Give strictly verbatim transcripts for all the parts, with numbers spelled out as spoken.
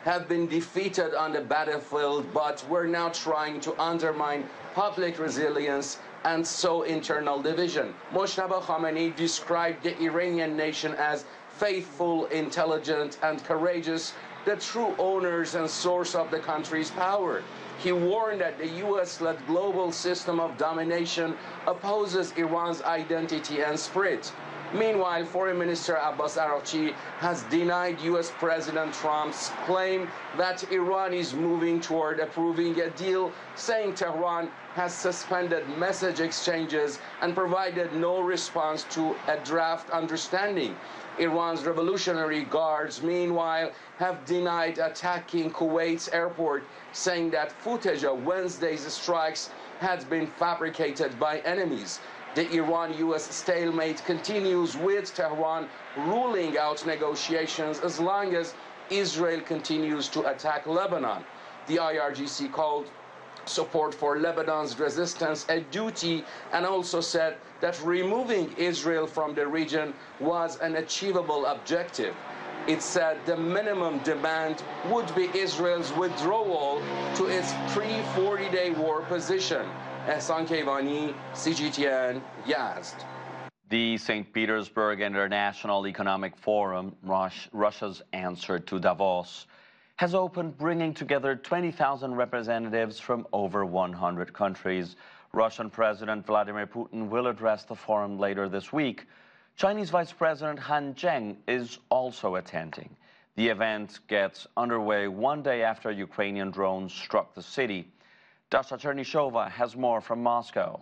have been defeated on the battlefield, but we're now trying to undermine public resilience and sow internal division. Mojtaba Khamenei described the Iranian nation as faithful, intelligent, and courageous, the true owners and source of the country's power. He warned that the U S-led global system of domination opposes Iran's identity and spirit. Meanwhile, Foreign Minister Abbas Araghchi has denied U S President Trump's claim that Iran is moving toward approving a deal, saying Tehran has suspended message exchanges and provided no response to a draft understanding. Iran's Revolutionary Guards, meanwhile, have denied attacking Kuwait's airport, saying that footage of Wednesday's strikes had been fabricated by enemies. The Iran-U S stalemate continues, with Tehran ruling out negotiations as long as Israel continues to attack Lebanon. The I R G C called support for Lebanon's resistance a duty and also said that removing Israel from the region was an achievable objective. It said the minimum demand would be Israel's withdrawal to its pre-forty-day war position. Ehsan Kevani, C G T N, Yazd. The Saint Petersburg International Economic Forum, Russia's answer to Davos, has opened, bringing together twenty thousand representatives from over one hundred countries. Russian President Vladimir Putin will address the forum later this week. Chinese Vice President Han Zheng is also attending. The event gets underway one day after Ukrainian drones struck the city. Dasha Chernyshova has more from Moscow.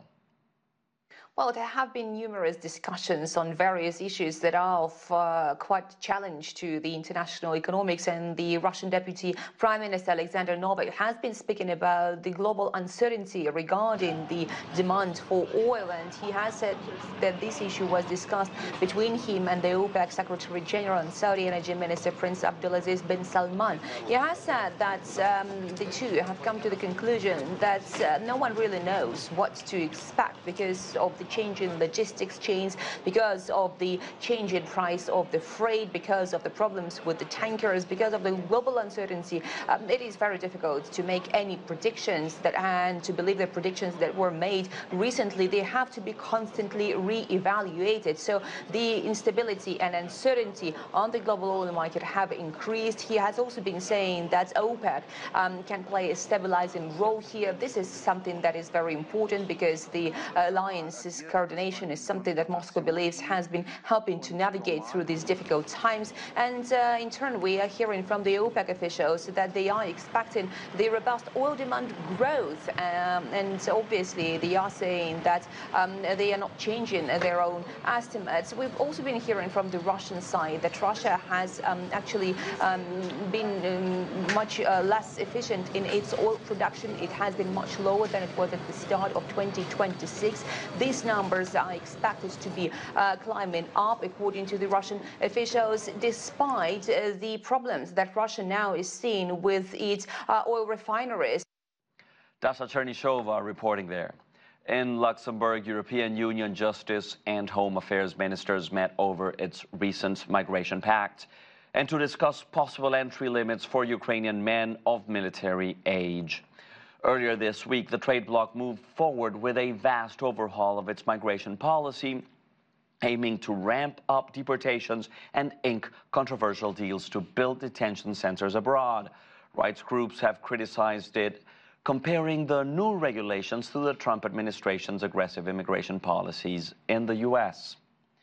Well, there have been numerous discussions on various issues that are of uh, quite a challenge to the international economics, and the Russian Deputy Prime Minister Alexander Novak has been speaking about the global uncertainty regarding the demand for oil, and he has said that this issue was discussed between him and the OPEC Secretary General and Saudi Energy Minister Prince Abdulaziz bin Salman. He has said that um, the two have come to the conclusion that uh, no one really knows what to expect because of the change in logistics chains, because of the change in price of the freight, because of the problems with the tankers, because of the global uncertainty. Um, it is very difficult to make any predictions that, and to believe the predictions that were made recently. They have to be constantly re-evaluated. So the instability and uncertainty on the global oil market have increased. He has also been saying that OPEC um, can play a stabilizing role here. This is something that is very important because the alliance coordination is something that Moscow believes has been helping to navigate through these difficult times. And uh, in turn, we are hearing from the OPEC officials that they are expecting the robust oil demand growth. Um, and obviously, they are saying that um, they are not changing their own estimates. We've also been hearing from the Russian side that Russia has um, actually um, been um, much uh, less efficient in its oil production. It has been much lower than it was at the start of twenty twenty-six. These numbers are expected to be uh, climbing up, according to the Russian officials, despite uh, the problems that Russia now is seeing with its uh, oil refineries. Dasha Chernyshova reporting there. In Luxembourg, European Union Justice and Home Affairs ministers met over its recent migration pact and to discuss possible entry limits for Ukrainian men of military age. Earlier this week, the trade bloc moved forward with a vast overhaul of its migration policy, aiming to ramp up deportations and ink controversial deals to build detention centers abroad. Rights groups have criticized it, comparing the new regulations to the Trump administration's aggressive immigration policies in the U S.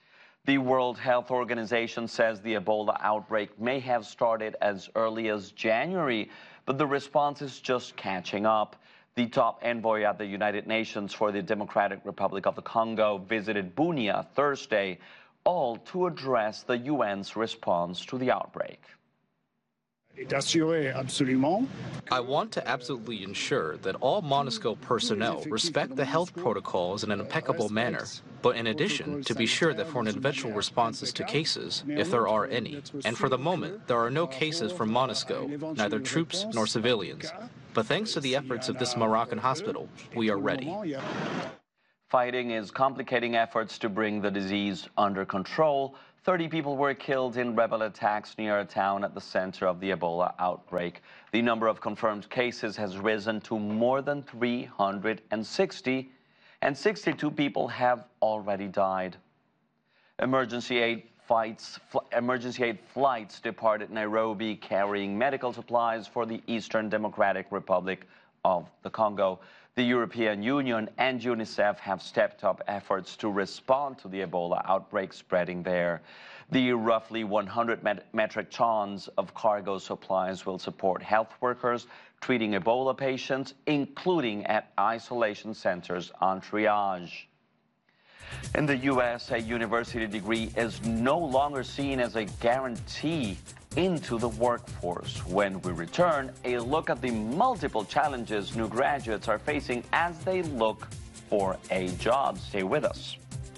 The World Health Organization says the Ebola outbreak may have started as early as January, but the response is just catching up. The top envoy at the United Nations for the Democratic Republic of the Congo visited Bunia Thursday, all to address the U N's response to the outbreak. I want to absolutely ensure that all MONUSCO personnel respect the health protocols in an impeccable manner, but in addition, to be sure that for an eventual responses to cases, if there are any, and for the moment, there are no cases from MONUSCO, neither troops nor civilians. But thanks to the efforts of this Moroccan hospital, we are ready. Fighting is complicating efforts to bring the disease under control. thirty people were killed in rebel attacks near a town at the center of the Ebola outbreak. The number of confirmed cases has risen to more than three hundred sixty, and sixty-two people have already died. Emergency aid Flights, fl emergency aid flights departed Nairobi carrying medical supplies for the Eastern Democratic Republic of the Congo. The European Union and UNICEF have stepped up efforts to respond to the Ebola outbreak spreading there. The roughly one hundred met metric tons of cargo supplies will support health workers treating Ebola patients, including at isolation centers on triage. In the U S, a university degree is no longer seen as a guarantee into the workforce. When we return, a look at the multiple challenges new graduates are facing as they look for a job. Stay with us.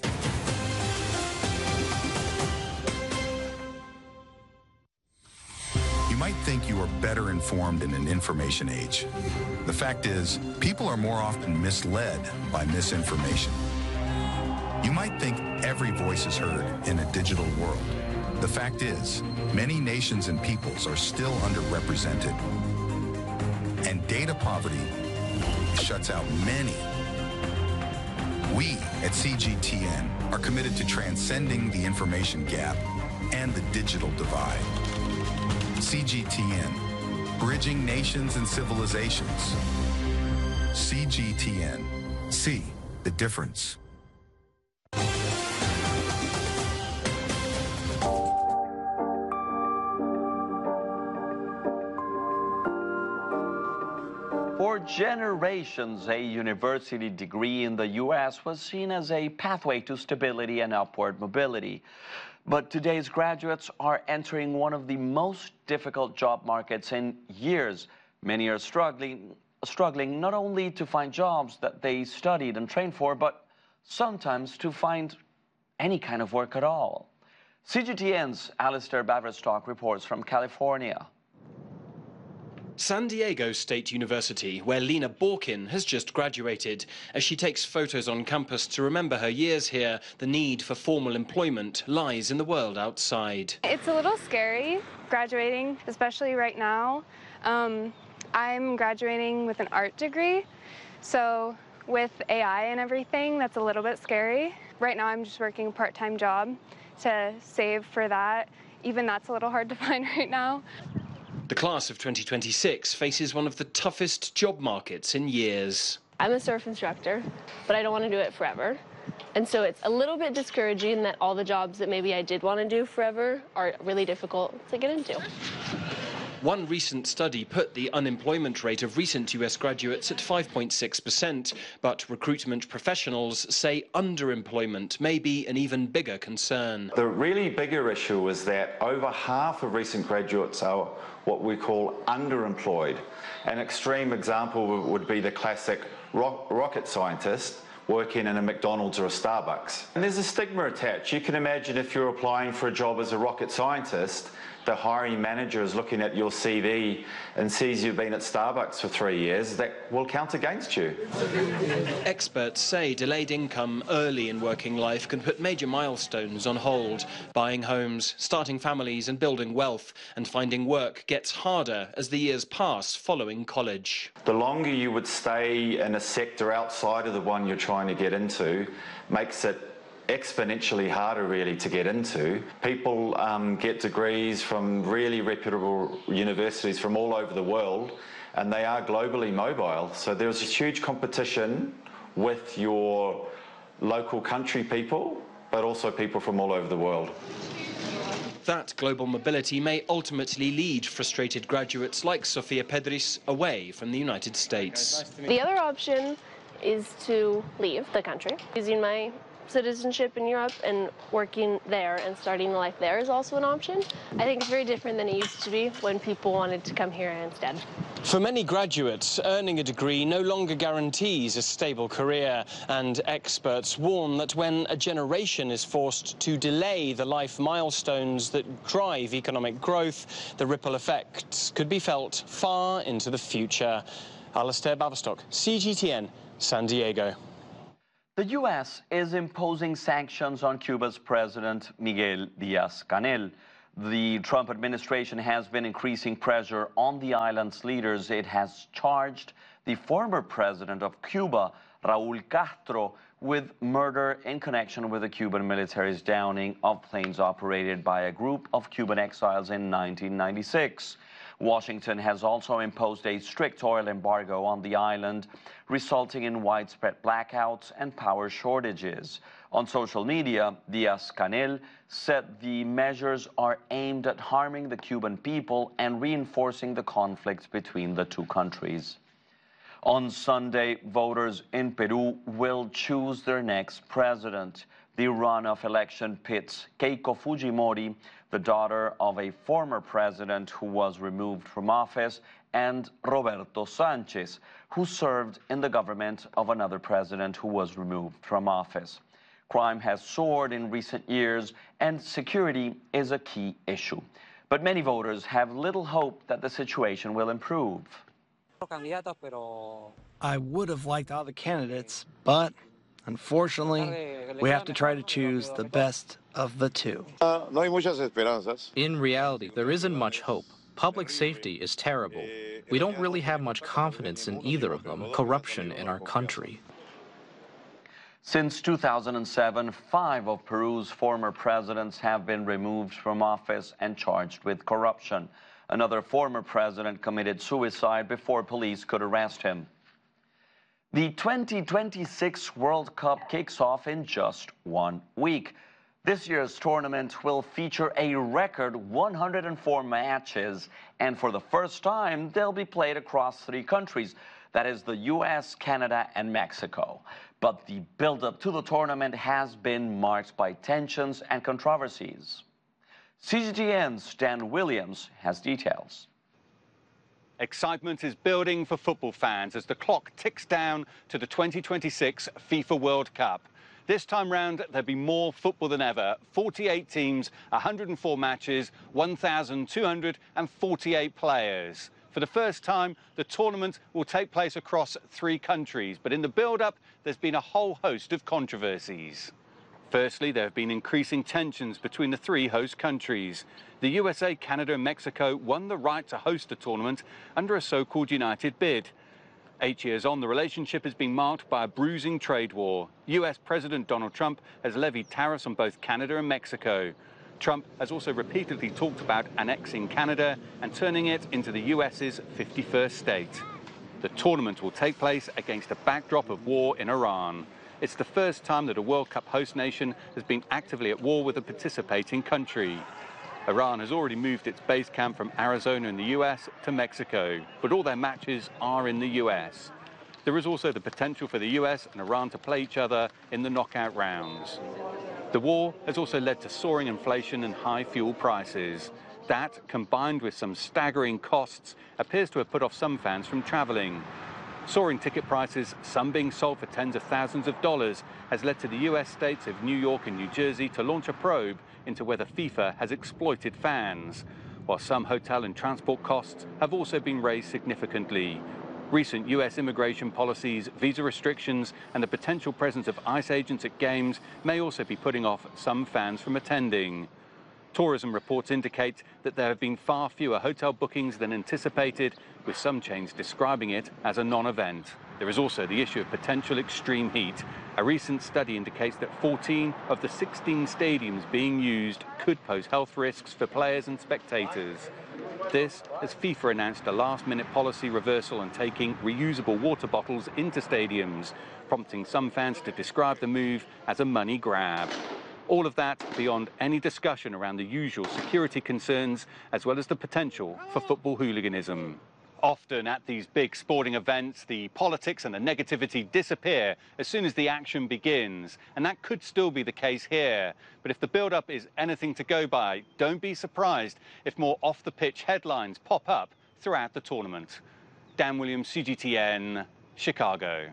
You might think you are better informed in an information age. The fact is, people are more often misled by misinformation. You might think every voice is heard in a digital world. The fact is, many nations and peoples are still underrepresented. And data poverty shuts out many. We at C G T N are committed to transcending the information gap and the digital divide. C G T N, bridging nations and civilizations. C G T N, see the difference. For generations, a university degree in the U S was seen as a pathway to stability and upward mobility. But today's graduates are entering one of the most difficult job markets in years. Many are struggling, struggling not only to find jobs that they studied and trained for, but sometimes to find any kind of work at all. C G T N's Alistair Baverstock reports from California. San Diego State University, where Lena Borkin has just graduated. As she takes photos on campus to remember her years here, the need for formal employment lies in the world outside. It's a little scary graduating, especially right now. Um, I'm graduating with an art degree, so with A I and everything, that's a little bit scary. Right now I'm just working a part-time job to save for that. Even that's a little hard to find right now. The class of twenty twenty-six faces one of the toughest job markets in years. I'm a surf instructor, but I don't want to do it forever. And so it's a little bit discouraging that all the jobs that maybe I did want to do forever are really difficult to get into. One recent study put the unemployment rate of recent U S graduates at five point six percent, but recruitment professionals say underemployment may be an even bigger concern. The really bigger issue is that over half of recent graduates are what we call underemployed. An extreme example would be the classic ro rocket scientist working in a McDonald's or a Starbucks. And there's a stigma attached. You can imagine if you're applying for a job as a rocket scientist, the hiring manager is looking at your C V and sees you've been at Starbucks for three years, that will count against you. Experts say delayed income early in working life can put major milestones on hold. Buying homes, starting families and building wealth, and finding work gets harder as the years pass following college. The longer you would stay in a sector outside of the one you're trying to get into makes it exponentially harder really to get into. People um, get degrees from really reputable universities from all over the world, and they are globally mobile. So there's a huge competition with your local country people, but also people from all over the world. That global mobility may ultimately lead frustrated graduates like Sofia Pedris away from the United States. The other option is to leave the country. Using my citizenship in Europe and working there and starting a life there is also an option. I think it's very different than it used to be when people wanted to come here instead. For many graduates, earning a degree no longer guarantees a stable career, and experts warn that when a generation is forced to delay the life milestones that drive economic growth, the ripple effects could be felt far into the future. Alistair Baverstock, C G T N, San Diego. The U S is imposing sanctions on Cuba's President Miguel Díaz-Canel. The Trump administration has been increasing pressure on the island's leaders. It has charged the former president of Cuba, Raúl Castro, with murder in connection with the Cuban military's downing of planes operated by a group of Cuban exiles in nineteen ninety-six. Washington has also imposed a strict oil embargo on the island, resulting in widespread blackouts and power shortages. On social media, Díaz-Canel said the measures are aimed at harming the Cuban people and reinforcing the conflict between the two countries. On Sunday, voters in Peru will choose their next president. The runoff election pits Keiko Fujimori, the daughter of a former president who was removed from office, and Roberto Sanchez, who served in the government of another president who was removed from office. Crime has soared in recent years, and security is a key issue. But many voters have little hope that the situation will improve. I would have liked all the candidates, but unfortunately, we have to try to choose the best of the two. In reality, there isn't much hope. Public safety is terrible. We don't really have much confidence in either of them. Corruption in our country. Since two thousand seven, five of Peru's former presidents have been removed from office and charged with corruption. Another former president committed suicide before police could arrest him. The twenty twenty-six World Cup kicks off in just one week. This year's tournament will feature a record one hundred four matches, and for the first time, they'll be played across three countries. That is the U S, Canada, and Mexico. But the build-up to the tournament has been marked by tensions and controversies. C G T N's Dan Williams has details. Excitement is building for football fans as the clock ticks down to the twenty twenty-six FIFA World Cup. This time round, there'll be more football than ever. forty-eight teams, one hundred four matches, one thousand two hundred forty-eight players. For the first time, the tournament will take place across three countries, but in the build-up, there's been a whole host of controversies. Firstly, there have been increasing tensions between the three host countries. The U S A, Canada and Mexico won the right to host the tournament under a so-called united bid. Eight years on, the relationship has been marked by a bruising trade war. U S President Donald Trump has levied tariffs on both Canada and Mexico. Trump has also repeatedly talked about annexing Canada and turning it into the U S's fifty-first state. The tournament will take place against a backdrop of war in Iran. It's the first time that a World Cup host nation has been actively at war with a participating country. Iran has already moved its base camp from Arizona in the U S to Mexico, but all their matches are in the U S. There is also the potential for the U S and Iran to play each other in the knockout rounds. The war has also led to soaring inflation and high fuel prices. That, combined with some staggering costs, appears to have put off some fans from travelling. Soaring ticket prices, some being sold for tens of thousands of dollars, has led to the U S states of New York and New Jersey to launch a probe into whether FIFA has exploited fans, while some hotel and transport costs have also been raised significantly. Recent U S immigration policies, visa restrictions, and the potential presence of ICE agents at games may also be putting off some fans from attending. Tourism reports indicate that there have been far fewer hotel bookings than anticipated, with some chains describing it as a non-event. There is also the issue of potential extreme heat. A recent study indicates that fourteen of the sixteen stadiums being used could pose health risks for players and spectators. This as FIFA announced a last-minute policy reversal on taking reusable water bottles into stadiums, prompting some fans to describe the move as a money grab. All of that beyond any discussion around the usual security concerns, as well as the potential for football hooliganism. Often at these big sporting events, the politics and the negativity disappear as soon as the action begins, and that could still be the case here. But if the build-up is anything to go by, don't be surprised if more off-the-pitch headlines pop up throughout the tournament. Dan Williams, C G T N, Chicago.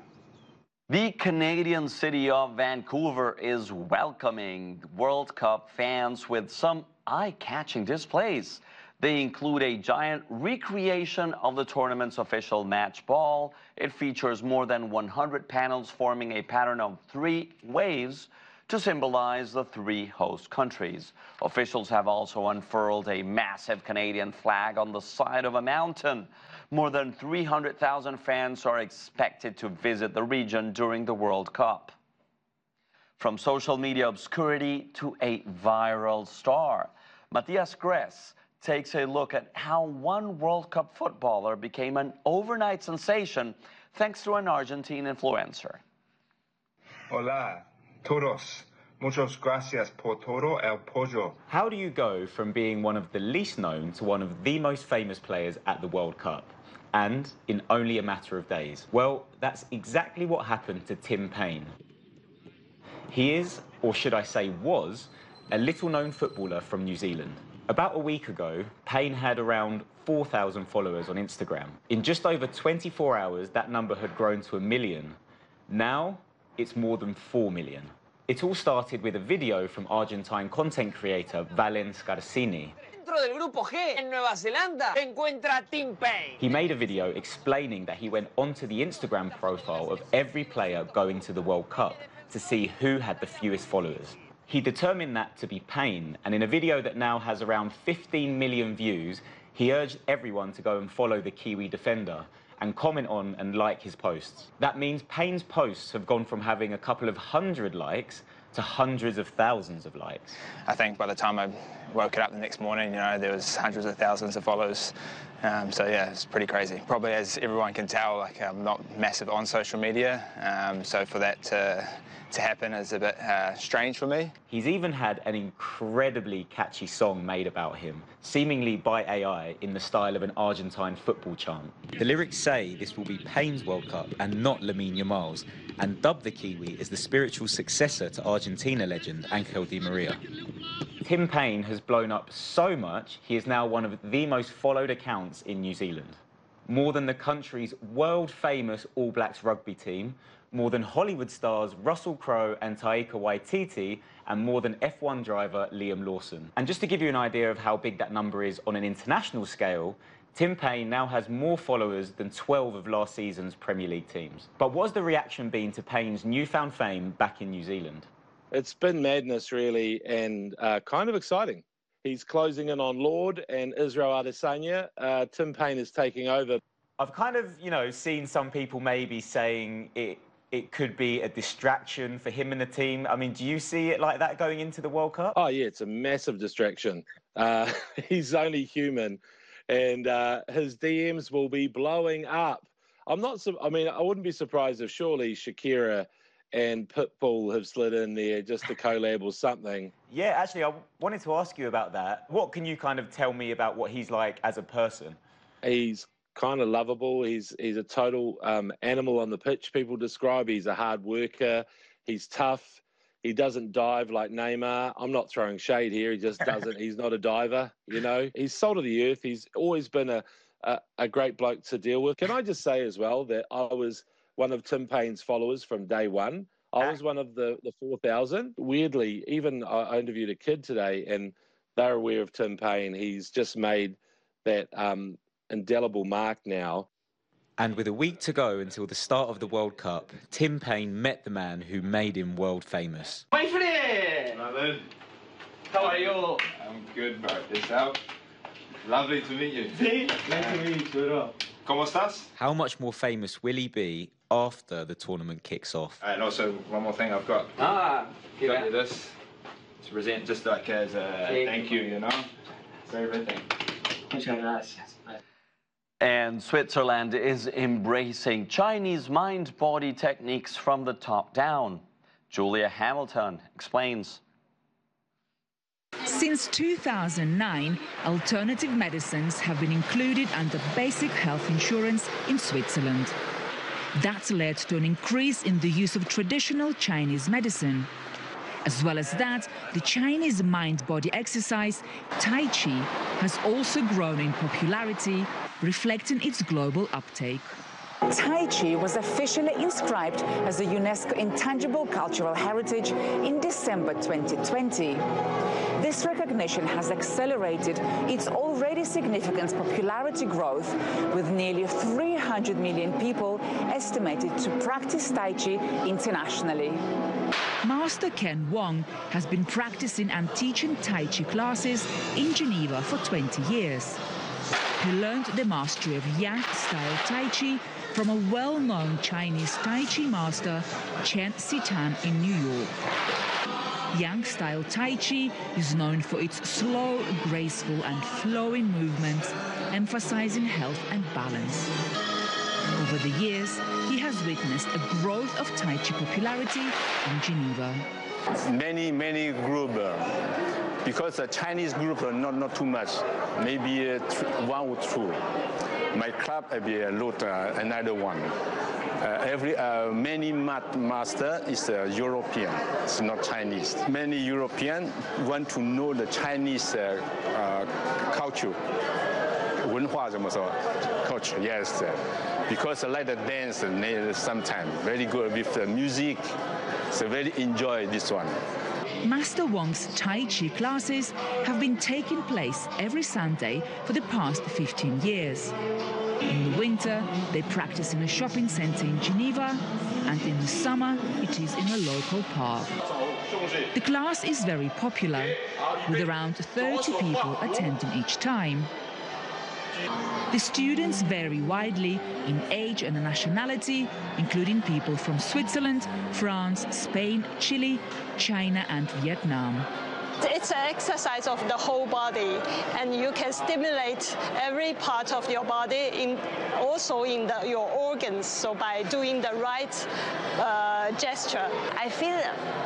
The Canadian city of Vancouver is welcoming World Cup fans with some eye-catching displays. They include a giant recreation of the tournament's official match ball. It features more than one hundred panels forming a pattern of three waves to symbolize the three host countries. Officials have also unfurled a massive Canadian flag on the side of a mountain. More than three hundred thousand fans are expected to visit the region during the World Cup. From social media obscurity to a viral star, Matthias Gress takes a look at how one World Cup footballer became an overnight sensation thanks to an Argentine influencer. Hola, todos. Muchas gracias por todo el pollo. How do you go from being one of the least known to one of the most famous players at the World Cup? And in only a matter of days? Well, that's exactly what happened to Tim Paine. He is, or should I say was, a little-known footballer from New Zealand. About a week ago, Paine had around four thousand followers on Instagram. In just over twenty-four hours, that number had grown to a million. Now, it's more than four million. It all started with a video from Argentine content creator Valen Scarsini. Dentro del Grupo G, en Nueva Zelanda, se encuentra Tim Paine. He made a video explaining that he went onto the Instagram profile of every player going to the World Cup to see who had the fewest followers. He determined that to be Paine, and in a video that now has around fifteen million views, he urged everyone to go and follow the Kiwi defender and comment on and like his posts. That means Paine's posts have gone from having a couple of hundred likes to hundreds of thousands of likes. I think by the time I woke up the next morning, you know, there was hundreds of thousands of followers. Um, so yeah, it's pretty crazy. Probably, as everyone can tell, like I'm not massive on social media, um, so for that to, to happen is a bit uh, strange for me. He's even had an incredibly catchy song made about him, seemingly by A I in the style of an Argentine football chant. The lyrics say this will be Paine's World Cup and not Lamine Yamal's, and dub the Kiwi as the spiritual successor to Argentina legend Angel Di Maria. Tim Paine has blown up so much, he is now one of the most followed accounts in New Zealand. More than the country's world-famous All Blacks rugby team, more than Hollywood stars Russell Crowe and Taika Waititi, and more than F one driver Liam Lawson. And just to give you an idea of how big that number is on an international scale, Tim Paine now has more followers than twelve of last season's Premier League teams. But what's the reaction been to Paine's newfound fame back in New Zealand? It's been madness, really, and uh, kind of exciting. He's closing in on Lord and Israel Adesanya. Uh, Tim Paine is taking over. I've kind of, you know, seen some people maybe saying it it could be a distraction for him and the team. I mean, do you see it like that going into the World Cup? Oh, yeah, it's a massive distraction. Uh, he's only human, and uh, his D Ms will be blowing up. I'm not, I mean, I wouldn't be surprised if surely Shakira and Pitbull have slid in there just to collab or something. Yeah, actually, I wanted to ask you about that. What can you kind of tell me about what he's like as a person? He's kind of lovable. He's he's a total um, animal on the pitch, people describe. He's a hard worker. He's tough. He doesn't dive like Neymar. I'm not throwing shade here. He just doesn't. He's not a diver, you know. He's salt of the earth. He's always been a, a, a great bloke to deal with. Can I just say as well that I was one of Tim Paine's followers from day one. I was one of the, the four thousand. Weirdly, even I, I interviewed a kid today, and they're aware of Tim Paine. He's just made that um, indelible mark now. And with a week to go until the start of the World Cup, Tim Paine met the man who made him world famous. My friend! Brother. How are you? I'm good, bro. Yourself? Lovely to meet you. Sí, nice to meet you, bro. ¿Cómo estás? How much more famous will he be after the tournament kicks off? And also, one more thing I've got. Ah, got you this to present just like as a sí. Thank you, you know, for everything. Muchas gracias. And Switzerland is embracing Chinese mind-body techniques from the top down. Julia Hamilton explains. Since two thousand nine, alternative medicines have been included under basic health insurance in Switzerland. That's led to an increase in the use of traditional Chinese medicine. As well as that, the Chinese mind-body exercise, Tai Chi, has also grown in popularity, reflecting its global uptake. Tai Chi was officially inscribed as a UNESCO Intangible Cultural Heritage in December twenty twenty. This recognition has accelerated its already significant popularity growth, with nearly three hundred million people estimated to practice Tai Chi internationally. Master Ken Wong has been practicing and teaching Tai Chi classes in Geneva for twenty years. He learned the mastery of Yang-style Tai Chi from a well-known Chinese Tai Chi master, Chen Sitan, in New York. Yang-style Tai Chi is known for its slow, graceful and flowing movements, emphasizing health and balance. Over the years, he has witnessed a growth of Tai Chi popularity in Geneva. Many, many groups, uh, because the Chinese group are not, not too much, maybe uh, one or two. My club will be a lot, uh, another one. Uh, every uh, many mat master is uh, European, it's not Chinese. Many Europeans want to know the Chinese uh, uh, culture. 文化怎么说? Culture, yes. Because I like the dance sometimes, very good with the music, so very enjoy this one. Master Wong's Tai Chi classes have been taking place every Sunday for the past fifteen years. In the winter, they practice in a shopping center in Geneva, and in the summer, it is in a local park. The class is very popular, with around thirty people attending each time. The students vary widely in age and nationality, including people from Switzerland, France, Spain, Chile, China and Vietnam. It's an exercise of the whole body, and you can stimulate every part of your body, in, also in the, your organs, so by doing the right uh, gesture. I feel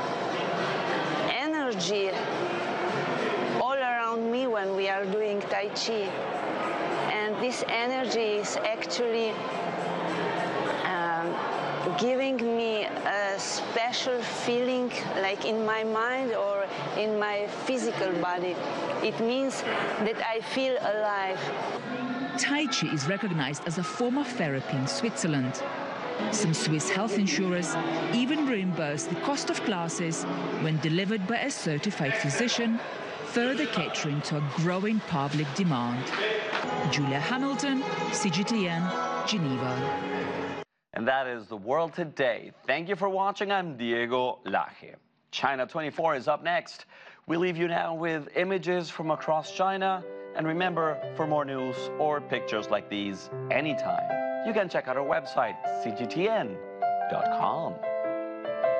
energy all around me when we are doing Tai Chi. And this energy is actually um, giving me a special feeling, like in my mind or in my physical body. It means that I feel alive. Tai Chi is recognized as a form of therapy in Switzerland. Some Swiss health insurers even reimburse the cost of classes when delivered by a certified physician, further catering to a growing public demand. Julia Hamilton, C G T N, Geneva. And that is the world today. Thank you for watching. I'm Diego Laje. China twenty-four is up next. We leave you now with images from across China. And remember, for more news or pictures like these anytime, you can check out our website, C G T N dot com.